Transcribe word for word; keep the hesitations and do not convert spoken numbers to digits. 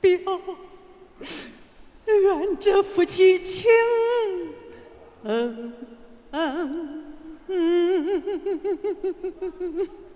表，愿这夫妻情，嗯嗯嗯。